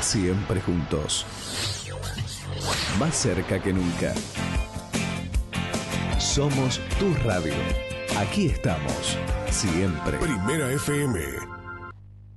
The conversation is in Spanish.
Siempre juntos. Más cerca que nunca. Somos tu radio. Aquí estamos. Siempre. Primera FM.